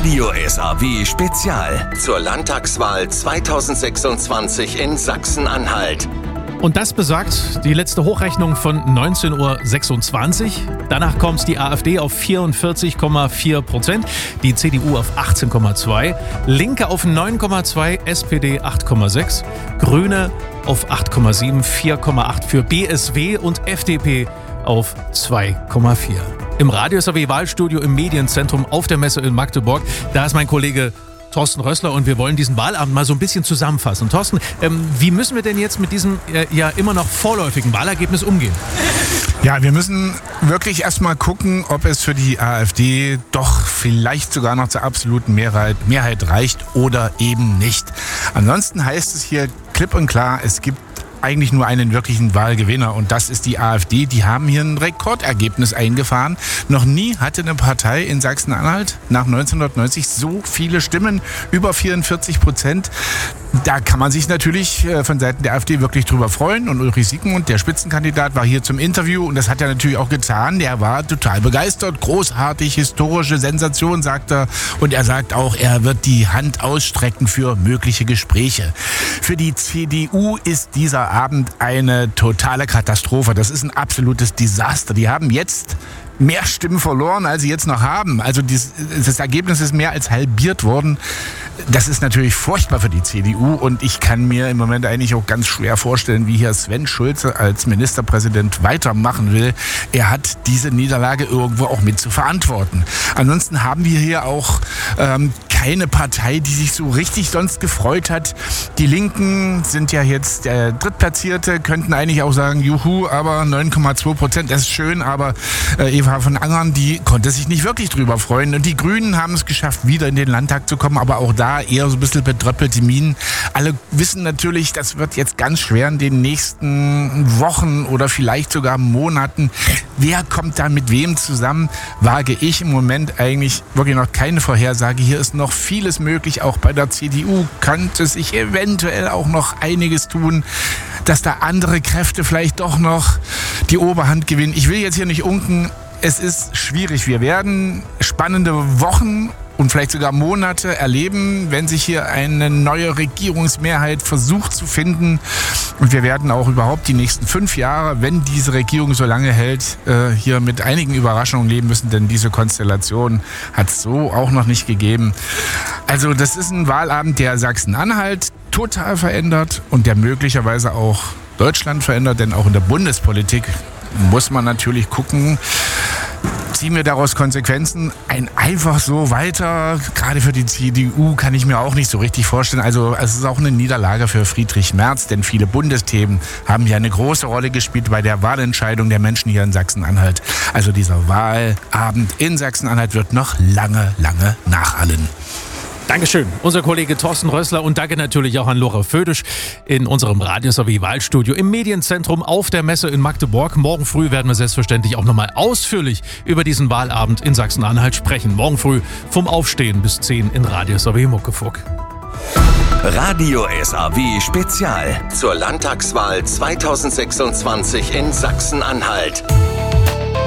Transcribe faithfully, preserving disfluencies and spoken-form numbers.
Radio S A W Spezial zur Landtagswahl zweitausendsechsundzwanzig in Sachsen-Anhalt. Und das besagt die letzte Hochrechnung von neunzehn Uhr sechsundzwanzig. Danach kommt die AfD auf vierundvierzig Komma vier Prozent, die C D U auf achtzehn Komma zwei, Linke auf neun Komma zwei, S P D acht Komma sechs, Grüne auf acht Komma sieben, vier Komma acht für B S W und F D P auf zwei Komma vier. Im Radio S A W Wahlstudio im Medienzentrum auf der Messe in Magdeburg, da ist mein Kollege Thorsten Rössler und wir wollen diesen Wahlabend mal so ein bisschen zusammenfassen. Thorsten, ähm, wie müssen wir denn jetzt mit diesem äh, ja immer noch vorläufigen Wahlergebnis umgehen? Ja, wir müssen wirklich erstmal gucken, ob es für die AfD doch vielleicht sogar noch zur absoluten Mehrheit, Mehrheit reicht oder eben nicht. Ansonsten heißt es hier klipp und klar, es gibt eigentlich nur einen wirklichen Wahlgewinner und das ist die AfD. Die haben hier ein Rekordergebnis eingefahren. Noch nie hatte eine Partei in Sachsen-Anhalt nach neunzehnhundertneunzig so viele Stimmen, über vierundvierzig Prozent. Da kann man sich natürlich von Seiten der AfD wirklich drüber freuen. Und Ulrich Siegmund, der Spitzenkandidat, war hier zum Interview und das hat er natürlich auch getan. Der war total begeistert, großartig, historische Sensation, sagt er. Und er sagt auch, er wird die Hand ausstrecken für mögliche Gespräche. Für die C D U ist dieser Abend eine totale Katastrophe. Das ist ein absolutes Desaster. Die haben jetzt mehr Stimmen verloren, als sie jetzt noch haben. Also dies, das Ergebnis ist mehr als halbiert worden. Das ist natürlich furchtbar für die C D U und ich kann mir im Moment eigentlich auch ganz schwer vorstellen, wie hier Sven Schulze als Ministerpräsident weitermachen will. Er hat diese Niederlage irgendwo auch mit zu verantworten. Ansonsten haben wir hier auch ähm, keine Partei, die sich so richtig sonst gefreut hat. Die Linken sind ja jetzt der Drittplatzierte, könnten eigentlich auch sagen, juhu, aber neun Komma zwei Prozent, das ist schön, aber äh, Eva von Angern, die konnte sich nicht wirklich drüber freuen. Und die Grünen haben es geschafft, wieder in den Landtag zu kommen, aber auch da eher so ein bisschen betröppelte Minen. Alle wissen natürlich, das wird jetzt ganz schwer in den nächsten Wochen oder vielleicht sogar Monaten. Wer kommt da mit wem zusammen? Wage ich im Moment eigentlich wirklich noch keine Vorhersage. Hier ist noch vieles möglich. Auch bei der C D U könnte sich eventuell auch noch einiges tun, dass da andere Kräfte vielleicht doch noch die Oberhand gewinnen. Ich will jetzt hier nicht unken. Es ist schwierig. Wir werden spannende Wochen und vielleicht sogar Monate erleben, wenn sich hier eine neue Regierungsmehrheit versucht zu finden. Und wir werden auch überhaupt die nächsten fünf Jahre, wenn diese Regierung so lange hält, hier mit einigen Überraschungen leben müssen, denn diese Konstellation hat es so auch noch nicht gegeben. Also das ist ein Wahlabend, der Sachsen-Anhalt total verändert und der möglicherweise auch Deutschland verändert, denn auch in der Bundespolitik muss man natürlich gucken, ziehen wir daraus Konsequenzen? Ein einfach so weiter, gerade für die C D U, kann ich mir auch nicht so richtig vorstellen. Also es ist auch eine Niederlage für Friedrich Merz, denn viele Bundesthemen haben ja eine große Rolle gespielt bei der Wahlentscheidung der Menschen hier in Sachsen-Anhalt. Also dieser Wahlabend in Sachsen-Anhalt wird noch lange, lange nachhallen. Dankeschön, unser Kollege Thorsten Rössler und danke natürlich auch an Laura Födisch in unserem Radio S A W Wahlstudio im Medienzentrum auf der Messe in Magdeburg. Morgen früh werden wir selbstverständlich auch nochmal ausführlich über diesen Wahlabend in Sachsen-Anhalt sprechen. Morgen früh vom Aufstehen bis zehn in Radio S A W Muckefuck. Radio S A W Spezial zur Landtagswahl zweitausendsechsundzwanzig in Sachsen-Anhalt.